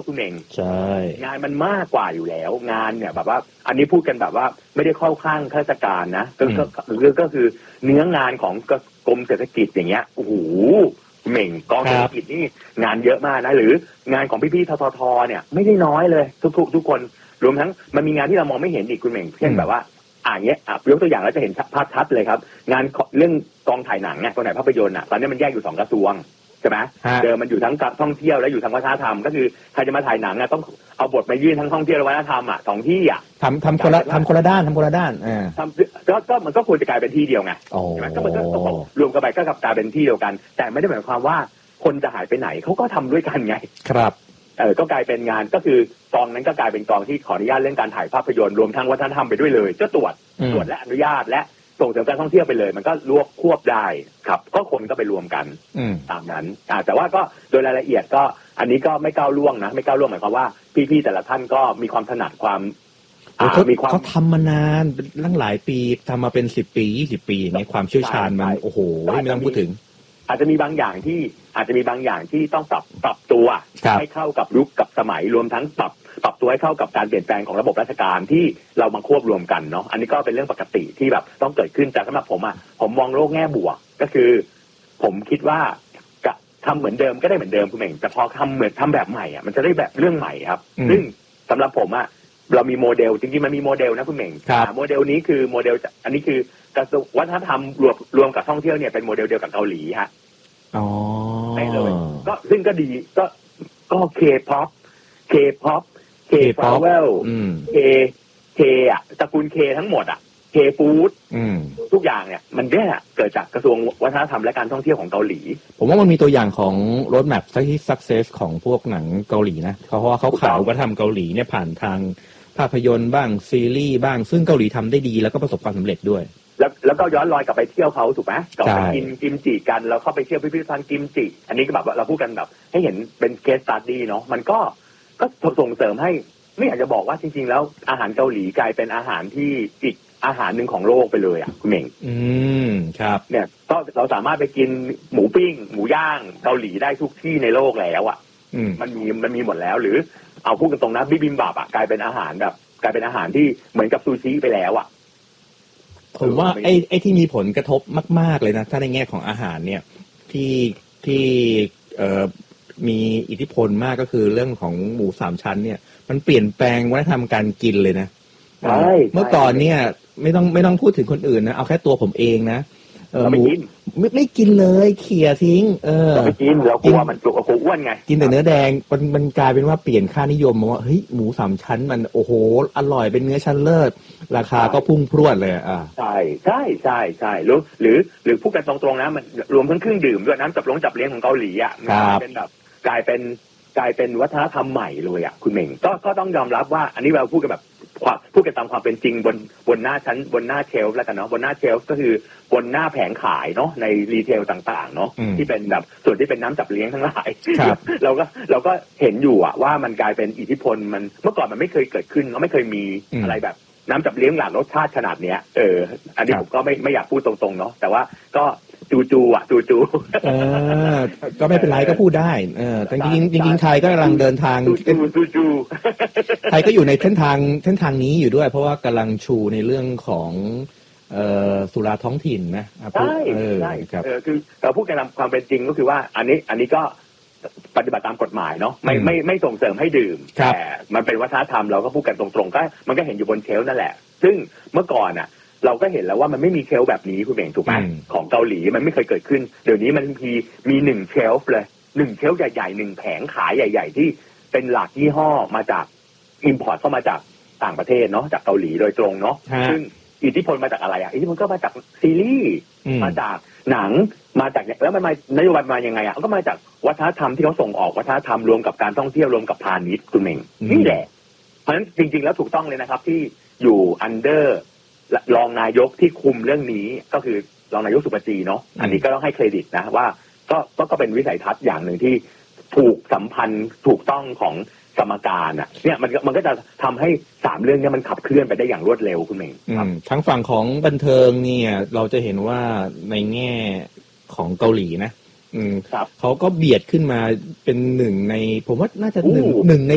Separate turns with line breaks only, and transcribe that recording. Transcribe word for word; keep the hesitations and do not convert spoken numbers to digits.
คุณเอง
ใช่
งานมันมากกว่าอยู่แล้วงานเนี่ยแบบว่าอันนี้พูดกันแบบว่าไม่ได้เข้าข้างข้าราชการนะก็ก็ก็คือเนื้องานของกรมเศรษฐกิจอย่างเงี้ยโอ้โหเหม่งกองเศรษฐกิจนี่งานเยอะมากนะหรืองานของพี่ๆทททเนี่ยไม่ได้น้อยเลยทุกๆทุกคนรวมทั้งมันมีงานที่เรามองไม่เห็นอีกคุณเหม่งเช่นแบบว่าอ่าเงี้ยอ่ะยกตัวอย่างแล้วจะเห็นภาพชัดเลยครับงานเรื่องกองถ่ายหนังเนี่ยกองถ่ายภาพยนตร์อ่ะตอนนี้มันแยกอยู่สองกระทรวงใช่ไหมเดิมมันอยู่ทั้งท่องเที่ยวและอยู่ทั้งวัฒนธรรมก็คือใครจะมาถ่ายหนังอ่ะต้องเอาบทมายื่นทั้งท่องเที่ยวและวัฒนธรรมอ่ะสองที่อ่ะ
ทำทำคนละทำคนละด้านทำคนละด้านอ่า
ทำก็ก็มันก็ควรจะกลายเป็นที่เดียวไงใช่ไหมก็มันก็รวมกันไปก็กลายเป็นที่เดียวกันแต่ไม่ได้หมายความว่าคนจะหายไปไหนเขาก็ทำด้วยกันไง
ครับ
เออก็กลายเป็นงานก็คือกองนั้นก็กลายเป็นกองที่ขออนุญาตเรื่องการถ่ายภาพยนตร์รวมทั้งวัฒนธรรมไปด้วยเลยก็ตรวจตรวจและอนุญาตและส่งเสริมการท่องเที่ยวไปเลยมันก็รวบควบได้ครับก็คนก็ไปรวมกันตามนั้นอ่าแต่ว่าก็โดยรายละเอียดก็อันนี้ก็ไม่ก้าวล่วงนะไม่ก้าวล่วงหมายความว่าพี่ๆแต่ละท่านก็มีความถนัดความ
มีความเขาทำมานานตั้งหลายปีทำมาเป็นสิบปียี่สิบปีในความเชี่ยวชาญมันโอ้โหไม่ต้องพูดถึง
อาจจะมีบางอย่างที่อาจจะมีบางอย่างที่ต้องปรับปรับตัวให้เข้ากับยุคกับสมัยรวมทั้งปรับปรับตัวให้เข้ากับการเปลี่ยนแปลงของระบบราชการที่เรามาควบรวมกันเนาะอันนี้ก็เป็นเรื่องปกติที่แบบต้องเกิดขึ้นแต่สำหรับผมอ่ะผมมองโลกแง่บวกก็คือผมคิดว่าทำเหมือนเดิมก็ได้เหมือนเดิมคุณเองแต่พอทำเหมือนทำแบบใหม่อ่ะมันจะได้แบบเรื่องใหม่ครับซึ่งสำหรับผมอ่ะเรามีโมเดลจริงๆมันมีโมเดลนะคุณเองโมเดลนี้คือโมเดลอันนี้คือกระทรวงวัฒนธรรมรวมรวมกับท่องเที่ยวเนี่ยเป็นโมเดลเดียวกับเกาหลีฮะ
อ๋อ
ได้เลยก็ซึ่งก็ดีก็ก็เคป๊อปเคป๊อปเคฟาวเวลเคเคอ่ะตระกูลเคทั้งหมดอ่ะเคฟู้ดทุกอย่างเนี่ยมันเนี่ยเกิดจากกระทรวงวัฒนธรรมและการท่องเที่ยวของเกาหลี
ผมว่ามันมีตัวอย่างของโรดแมพที่ success ของพวกหนังเกาหลีนะเพราะว่าเขาขายวัฒนธรรมเกาหลีเนี่ยผ่านทางภาพยนตร์บ้างซีรีส์บ้างซึ่งเกาหลีทำได้ดีแล้วก็ประสบความสำเร็จด้วย
แล้วแล้วก็ย้อนรอยกลับไปเที่ยวเขาถูกไหมกลับไปกินกิมจิกันแล้วเข้าไปเที่ยวพิพิธภัณฑ์กิมจิอันนี้ก็แบบว่าเราพูดกันแบบให้เห็นเป็นเคสสตั๊ดดี้เนาะมันก็ก็ส่งเสริมให้ไม่อยากจะบอกว่าจริงๆแล้วอาหารเกาหลีกลายเป็นอาหารที่อีกอาหารหนึ่งของโลกไปเลยอ่ะคุณเม่ง
อืมครับ
เนี่ยก็เราสามารถไปกินหมูปิ้งหมูย่างเกาหลีได้ทุกที่ในโลกแล้วอ่ะมันมีมันมีหมดแล้วหรือเอาพูดกันตรงนะบิบิมบับอ่ะกลายเป็นอาหารแบบกลายเป็นอาหารที่เหมือนกับซูชิไปแล้วอ่ะ
ผมว่าไอ้ไอ้ที่มีผลกระทบมากๆเลยนะถ้าในแง่ของอาหารเนี่ยที่ที่เอ่อมีอิทธิพลมากก็คือเรื่องของหมูสามชั้นเนี่ยมันเปลี่ยนแปลงวัฒนธรรมการกินเลยนะเมื่อก่อนเนี่ยไม่ต้องไม่ต้องพูดถึงคนอื่นนะเอาแค่ตัวผมเองนะเออหมูไม่ไม่กินเลยเขี่ยทิ้งเออ
ไม่กินเรากลัวมันจุกกลัวอ้วนไง
กินแต่เนื้อแดงมันมันกลายเป็นว่าเปลี่ยนค่านิยมมาว่าเฮ้ยหมูสามชั้นมันโอ้โหอร่อยเป็นเนื้อชั้นเลิศราคาก็พุ่งพรวดเลยอ่า
ใช่ใช่ใช่ใช่หรือหรือหรือพูดกันตรงๆนะมันรวมทั้งเครื่องดื่มด้วยน้ำจับลงจับเลี้ยงของเกาหลีอ่ะมันเป็นแบบกลายเป็นกลายเป็นวัฒนธรรมใหม่เลยอ่ะคุณเม่งก็ก็ต้องยอมรับว่าอันนี้เราพูดกันแบบพูดกันตามความเป็นจริงบนบนหน้าชั้นบนหน้าเชลฟ์แล้วกันเนาะบนหน้าเชลฟ์ก็คือบนหน้าแผงขายเนาะในรีเทลต่างๆเนาะที่เป็นแบบส่วนที่เป็นน้ำจับเลี้ยงทั้งหลายเราก็เราก็เห็นอยู่อะว่ามันกลายเป็นอิทธิพลมันเมื่อก่อนมันไม่เคยเกิดขึ้นก็ไม่เคยมีอะไรแบบน้ำจับเลี้ยงหลากรสชาติขนาดเนี้ยเอออันนี้ผมก็ไม่ไม่อยากพูดตรงๆเนาะแต่ว่าก็จูจูอ่ะจูจู
เออก็ไม่เป็นไรก็พูดได้เออจริงจริงไทยก็กำลังเดินทาง
จูจู
ไทยก็อยู่ในเส้นทางเส้นทางนี้อยู่ด้วยเพราะว่ากำลังชูในเรื่องของเอ่อสุราท้องถิ่นนะ
ใช่ใช่ครับเออคือเราพูดกันตามความเป็นจริงก็คือว่าอันนี้อันนี้ก็ปฏิบัติตามกฎหมายเนาะไม่ไม่ไม่ส่งเสริมให้ดื่มแต่มันเป็นวัฒนธรรมเราก็พูดกันตรงๆก็มันก็เห็นอยู่บนเชลฟ์นั่นแหละซึ่งเมื่อก่อนอ่ะเราก็เห็นแล้วว่ามันไม่มีเชลฟ์แบบนี้คุณเองถูกไหมของเกาหลีมันไม่เคยเกิดขึ้นเดี๋ยวนี้มันมีมีหนึ่งเชลฟ์เลยหนึ่งเชลฟ์ใหญ่ๆหนึ่งแผงขายใหญ่ๆที่เป็นหลักยี่ห้อมาจากอิมพอร์ตเข้ามาจากต่างประเทศเนาะจากเกาหลีโดยตรงเนาะซึ่งอิทธิพลมาจากอะไรอ่ะอิทธิพลก็มาจากซีรีส์มาจากหนังมาจากแล้วมันมานโยบายมายังไงอ่ะก็มาจากวัฒนธรรมที่เขาส่งออกวัฒนธรรมรวมกับการท่องเที่ยวรวมกับพาณิชย์คุณเองนี่แหละเพราะฉะนั้นจริงๆแล้วถูกต้องเลยนะครับที่อยู่อันเดอร์รองนายกที่คุมเรื่องนี้ก็คือรองนายกสุปจีเนาะอันนี้ก็ต้องให้เครดิตนะว่าก็ก็เป็นวิสัยทัศน์อย่างหนึ่งที่ถูกสัมพันธ์ถูกต้องของกรรมการอ่ะเนี่ยมันมันก็จะทำให้สามเรื่องนี้มันขับเคลื่อนไปได้อย่างรวดเร็วคุณเอง
ครับทั้งฝั่งของบันเทิงเนี่ยเราจะเห็นว่าในแง่ของเกาหลีนะอืมเขาก็เบียดขึ้นมาเป็นหนึ่งในผมว่าน่าจะหนึ่งหนึ่งใน